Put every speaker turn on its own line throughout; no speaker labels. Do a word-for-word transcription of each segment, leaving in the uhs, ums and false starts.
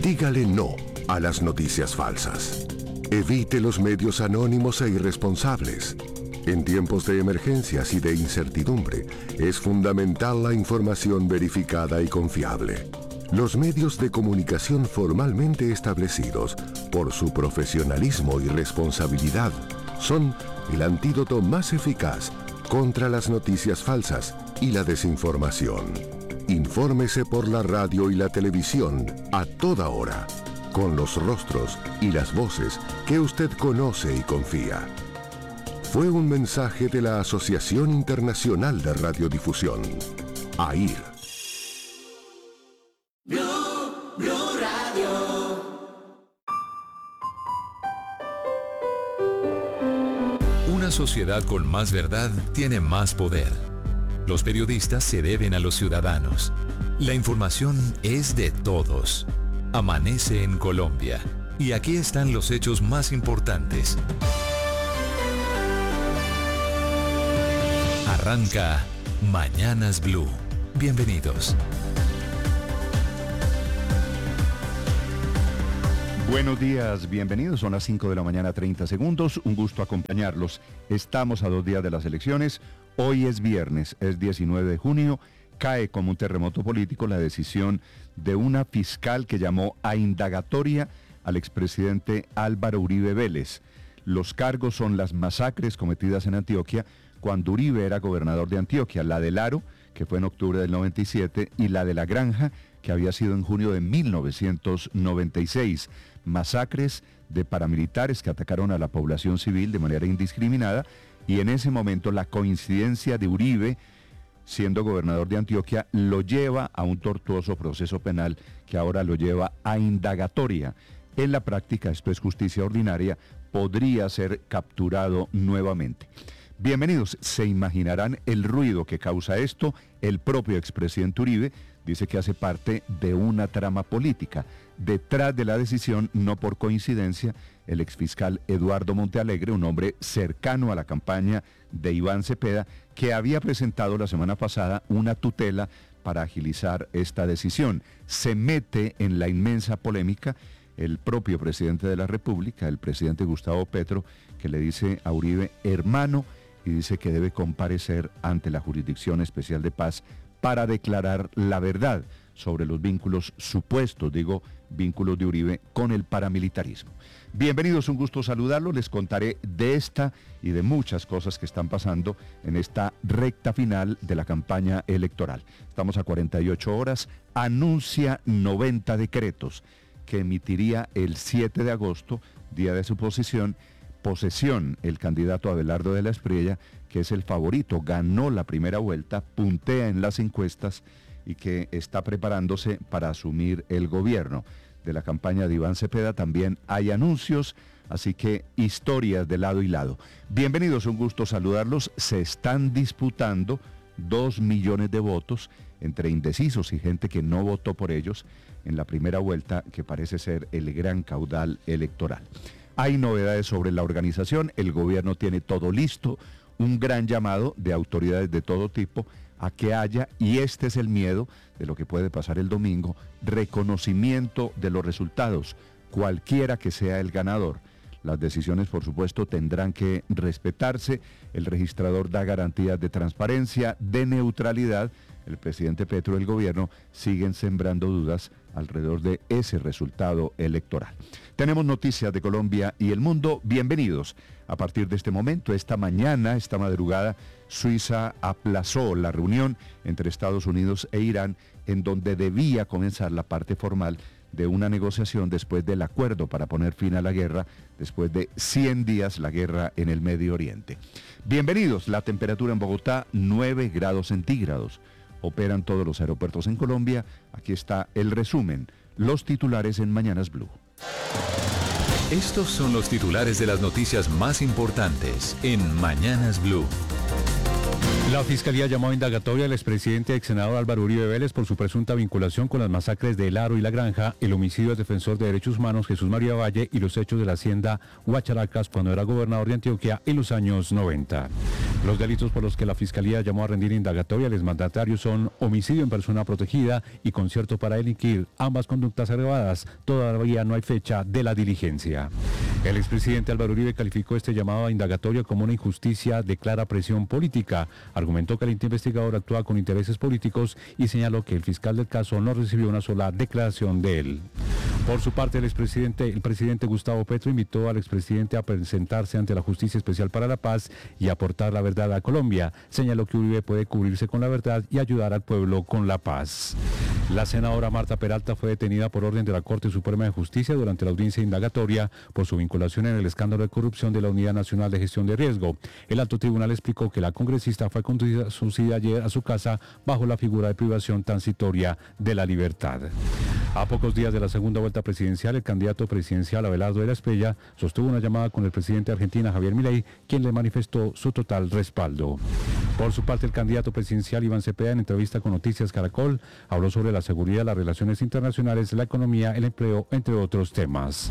Dígale no a las noticias falsas. Evite los medios anónimos e irresponsables. En tiempos de emergencias y de incertidumbre, es fundamental la información verificada y confiable. Los medios de comunicación formalmente establecidos, por su profesionalismo y responsabilidad, son el antídoto más eficaz contra las noticias falsas y la desinformación. Infórmese por la radio y la televisión a toda hora, con los rostros y las voces que usted conoce y confía. Fue un mensaje de la Asociación Internacional de Radiodifusión, A I R.
Blue, Blue Radio.
Una sociedad con más verdad tiene más poder. Los periodistas se deben a los ciudadanos. La información es de todos. Amanece en Colombia. Y aquí están los hechos más importantes. Arranca Mañanas Blue. Bienvenidos.
Buenos días, bienvenidos. Son las cinco de la mañana, treinta segundos. Un gusto acompañarlos. Estamos a dos días de las elecciones. Hoy es viernes, es diecinueve de junio. Cae como un terremoto político la decisión de una fiscal que llamó a indagatoria al expresidente Álvaro Uribe Vélez. Los cargos son las masacres cometidas en Antioquia cuando Uribe era gobernador de Antioquia, la del Aro, que fue en octubre del noventa y siete, y la de La Granja, que había sido en junio de mil novecientos noventa y seis. Masacres de paramilitares que atacaron a la población civil de manera indiscriminada, y en ese momento la coincidencia de Uribe, siendo gobernador de Antioquia, lo lleva a un tortuoso proceso penal que ahora lo lleva a indagatoria. En la práctica, esto es justicia ordinaria, podría ser capturado nuevamente. Bienvenidos. Se imaginarán el ruido que causa esto. El propio expresidente Uribe dice que hace parte de una trama política. Detrás de la decisión, no por coincidencia, el exfiscal Eduardo Montealegre, un hombre cercano a la campaña de Iván Cepeda, que había presentado la semana pasada una tutela para agilizar esta decisión. Se mete en la inmensa polémica el propio presidente de la República, el presidente Gustavo Petro, que le dice a Uribe hermano, y dice que debe comparecer ante la Jurisdicción Especial de Paz para declarar la verdad sobre los vínculos supuestos, digo, vínculos de Uribe con el paramilitarismo. Bienvenidos, un gusto saludarlos. Les contaré de esta y de muchas cosas que están pasando en esta recta final de la campaña electoral. Estamos a cuarenta y ocho horas, anuncia noventa decretos que emitiría el siete de agosto, día de su posesión, posesión el candidato Abelardo de la Espriella, que es el favorito, ganó la primera vuelta, puntea en las encuestas y que está preparándose para asumir el gobierno. De la campaña de Iván Cepeda también hay anuncios, así que historias de lado y lado. Bienvenidos, un gusto saludarlos. Se están disputando dos millones de votos entre indecisos y gente que no votó por ellos en la primera vuelta, que parece ser el gran caudal electoral. Hay novedades sobre la organización, el gobierno tiene todo listo, un gran llamado de autoridades de todo tipo a que haya, y este es el miedo de lo que puede pasar el domingo, reconocimiento de los resultados, cualquiera que sea el ganador. Las decisiones, por supuesto, tendrán que respetarse. El registrador da garantías de transparencia, de neutralidad. El presidente Petro y el gobierno siguen sembrando dudas alrededor de ese resultado electoral. Tenemos noticias de Colombia y el mundo. Bienvenidos. A partir de este momento, esta mañana, esta madrugada, Suiza aplazó la reunión entre Estados Unidos e Irán, en donde debía comenzar la parte formal de una negociación después del acuerdo para poner fin a la guerra, después de cien días la guerra en el Medio Oriente. Bienvenidos. La temperatura en Bogotá, nueve grados centígrados. Operan todos los aeropuertos en Colombia. Aquí está el resumen, los titulares en Mañanas Blue.
Estos son los titulares de las noticias más importantes en Mañanas Blue.
La Fiscalía llamó a indagatoria al expresidente y exsenador Álvaro Uribe Vélez por su presunta vinculación con las masacres de El Aro y La Granja, el homicidio del defensor de derechos humanos Jesús María Valle y los hechos de la hacienda Huacharacas cuando era gobernador de Antioquia en los años noventa. Los delitos por los que la Fiscalía llamó a rendir indagatoria al exmandatario son homicidio en persona protegida y concierto para delinquir, ambas conductas aggravadas. Todavía no hay fecha de la diligencia. El expresidente Álvaro Uribe calificó este llamado a indagatoria como una injusticia de clara presión política. Argumentó que el investigador actúa con intereses políticos y señaló que el fiscal del caso no recibió una sola declaración de él. Por su parte, el expresidente, el presidente Gustavo Petro invitó al expresidente a presentarse ante la Justicia Especial para la Paz y aportar la verdad a Colombia. Señaló que Uribe puede cubrirse con la verdad y ayudar al pueblo con la paz. La senadora Marta Peralta fue detenida por orden de la Corte Suprema de Justicia durante la audiencia indagatoria por su vinculación en el escándalo de corrupción de la Unidad Nacional de Gestión de Riesgo. El alto tribunal explicó que la congresista fue conducida ayer a su casa bajo la figura de privación transitoria de la libertad. A pocos días de la segunda vuelta presidencial, el candidato presidencial Abelardo de la Espriella sostuvo una llamada con el presidente de Argentina, Javier Milei, quien le manifestó su total respaldo. Por su parte, el candidato presidencial Iván Cepeda, en entrevista con Noticias Caracol, habló sobre la seguridad, las relaciones internacionales, la economía, el empleo, entre otros temas.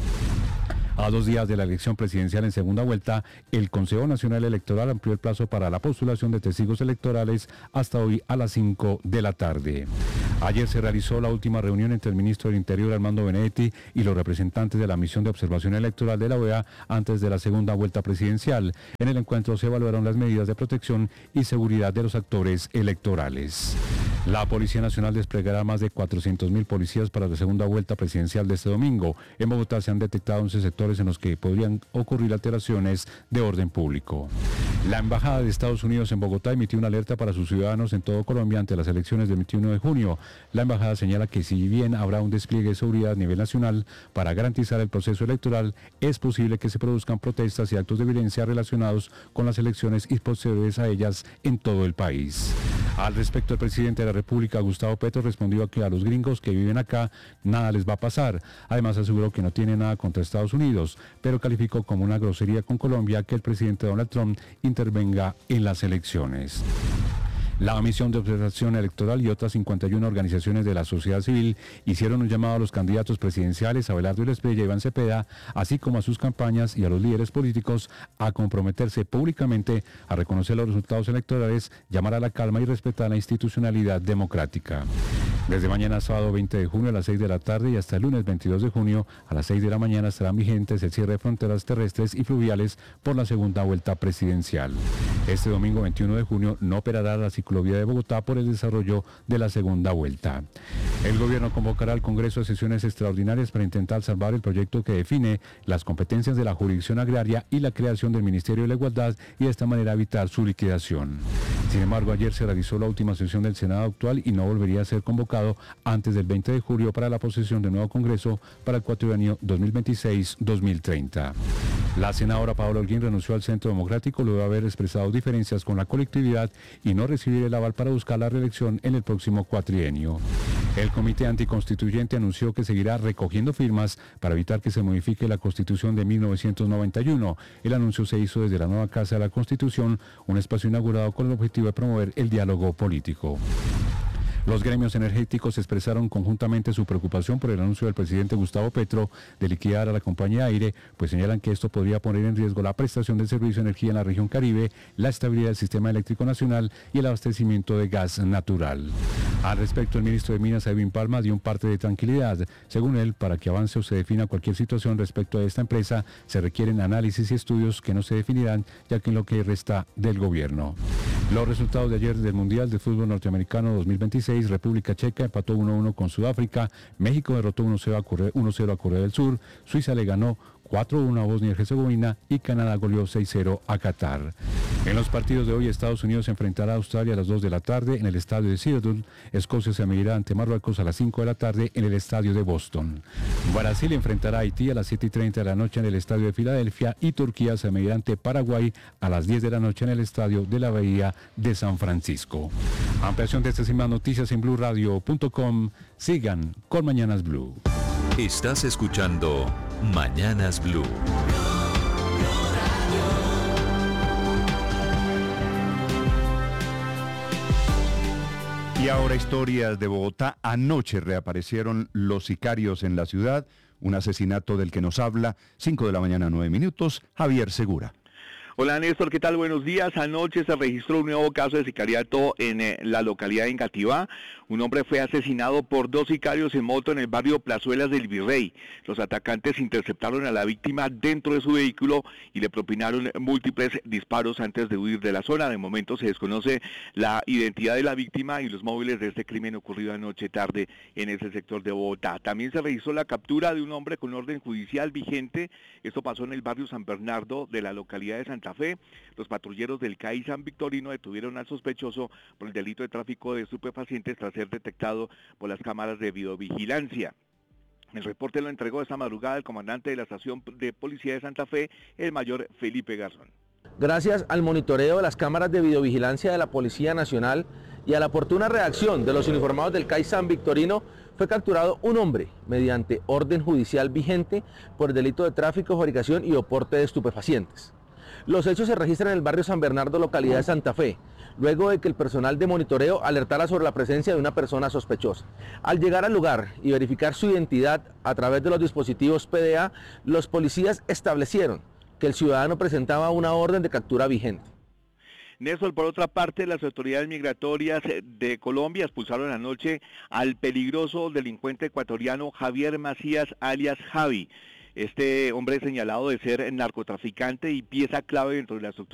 A dos días de la elección presidencial en segunda vuelta, el Consejo Nacional Electoral amplió el plazo para la postulación de testigos electorales hasta hoy a las cinco de la tarde. Ayer se realizó la última reunión entre el ministro del Interior, Armando Benedetti, y los representantes de la misión de observación electoral de la O E A antes de la segunda vuelta presidencial. En el encuentro se evaluaron las medidas de protección y seguridad de los actores electorales. La Policía Nacional desplegará más de cuatrocientos mil policías para la segunda vuelta presidencial de este domingo. En Bogotá se han detectado once sectores en los que podrían ocurrir alteraciones de orden público. La Embajada de Estados Unidos en Bogotá emitió una alerta para sus ciudadanos en todo Colombia ante las elecciones del veintiuno de junio. La embajada señala que si bien habrá un despliegue de seguridad a nivel nacional para garantizar el proceso electoral, es posible que se produzcan protestas y actos de violencia relacionados con las elecciones y posteriores a ellas en todo el país. Al respecto, el presidente de la República, Gustavo Petro, respondió que a los gringos que viven acá nada les va a pasar. Además, aseguró que no tiene nada contra Estados Unidos, pero calificó como una grosería con Colombia que el presidente Donald Trump intervenga en las elecciones. La Misión de Observación Electoral y otras cincuenta y una organizaciones de la sociedad civil hicieron un llamado a los candidatos presidenciales Abelardo de la Espriella y Iván Cepeda, así como a sus campañas y a los líderes políticos a comprometerse públicamente a reconocer los resultados electorales, llamar a la calma y respetar la institucionalidad democrática. Desde mañana sábado veinte de junio a las seis de la tarde y hasta el lunes veintidós de junio a las seis de la mañana estarán vigentes el cierre de fronteras terrestres y fluviales por la segunda vuelta presidencial. Este domingo veintiuno de junio no operará la ciclovía de Bogotá por el desarrollo de la segunda vuelta. El gobierno convocará al Congreso a sesiones extraordinarias para intentar salvar el proyecto que define las competencias de la jurisdicción agraria y la creación del Ministerio de la Igualdad y de esta manera evitar su liquidación. Sin embargo, ayer se realizó la última sesión del Senado actual y no volvería a ser convocado antes del veinte de julio para la posesión del nuevo Congreso para el cuatrienio dos mil veintiséis dos mil treinta. La senadora Paola Holguín renunció al Centro Democrático luego de haber expresado diferencias con la colectividad y no recibir el aval para buscar la reelección en el próximo cuatrienio. El Comité Anticonstituyente anunció que seguirá recogiendo firmas para evitar que se modifique la Constitución de mil novecientos noventa y uno. El anuncio se hizo desde la nueva Casa de la Constitución, un espacio inaugurado con el objetivo de promover el diálogo político. Los gremios energéticos expresaron conjuntamente su preocupación por el anuncio del presidente Gustavo Petro de liquidar a la compañía Aire, pues señalan que esto podría poner en riesgo la prestación del servicio de energía en la región Caribe, la estabilidad del sistema eléctrico nacional y el abastecimiento de gas natural. Al respecto, el ministro de Minas, Edwin Palma, dio un parte de tranquilidad. Según él, para que avance o se defina cualquier situación respecto a esta empresa, se requieren análisis y estudios que no se definirán, ya que en lo que resta del gobierno. Los resultados de ayer del Mundial de Fútbol Norteamericano dos mil veintiséis, República Checa empató uno a uno con Sudáfrica, México derrotó uno cero a Corea, uno cero a Corea del Sur, Suiza le ganó cuatro a uno a Bosnia y Herzegovina y Canadá goleó seis cero a Qatar. En los partidos de hoy, Estados Unidos se enfrentará a Australia a las dos de la tarde en el estadio de Seattle. Escocia se medirá ante Marruecos a las cinco de la tarde en el estadio de Boston. Brasil enfrentará a Haití a las siete y treinta de la noche en el estadio de Filadelfia y Turquía se medirá ante Paraguay a las diez de la noche en el estadio de la Bahía de San Francisco. Ampliación de estas y más noticias en blue radio punto com. Sigan con Mañanas Blue.
Estás escuchando Mañanas Blue.
Y ahora historias de Bogotá. Anoche reaparecieron los sicarios en la ciudad. Un asesinato del que nos habla. cinco de la mañana, nueve minutos. Javier Segura.
Hola Néstor, ¿qué tal? Buenos días. Anoche se registró un nuevo caso de sicariato en eh, la localidad de Engativá. Un hombre fue asesinado por dos sicarios en moto en el barrio Plazuelas del Virrey. Los atacantes interceptaron a la víctima dentro de su vehículo y le propinaron múltiples disparos antes de huir de la zona. De momento se desconoce la identidad de la víctima y los móviles de este crimen ocurrido anoche tarde en ese sector de Bogotá. También se registró la captura de un hombre con orden judicial vigente. Esto pasó en el barrio San Bernardo de la localidad de Santa Fe. Los patrulleros del C A I San Victorino detuvieron al sospechoso por el delito de tráfico de estupefacientes tras ser detectado por las cámaras de videovigilancia. El reporte lo entregó esta madrugada el comandante de la estación de policía de Santa Fe, el mayor Felipe Garzón.
Gracias al monitoreo de las cámaras de videovigilancia de la Policía Nacional y a la oportuna reacción de los uniformados del C A I San Victorino, fue capturado un hombre mediante orden judicial vigente por el delito de tráfico, fabricación y oporte de estupefacientes. Los hechos se registran en el barrio San Bernardo, localidad de Santa Fe, luego de que el personal de monitoreo alertara sobre la presencia de una persona sospechosa. Al llegar al lugar y verificar su identidad a través de los dispositivos P D A, los policías establecieron que el ciudadano presentaba una orden de captura vigente.
Néstor, por otra parte, las autoridades migratorias de Colombia expulsaron anoche al peligroso delincuente ecuatoriano Javier Macías, alias Javi. Este hombre es señalado de ser narcotraficante y pieza clave dentro de la estructura